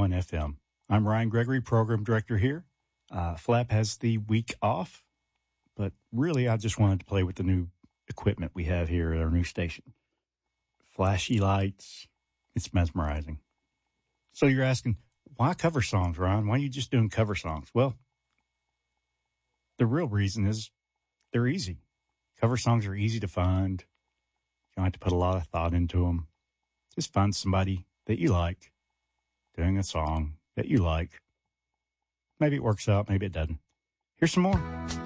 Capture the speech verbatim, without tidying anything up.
one F M. I'm Ryan Gregory, Program Director here. Uh, Flap has the week off, but really I just wanted to play with the new equipment we have here at our new station. Flashy lights. It's mesmerizing. So you're asking, why cover songs, Ron? Why are you just doing cover songs? Well, the real reason is they're easy. Cover songs are easy to find. You don't have to put a lot of thought into them. Just find somebody that you like doing a song that you like. Maybe it works out, maybe it doesn't. Here's some more.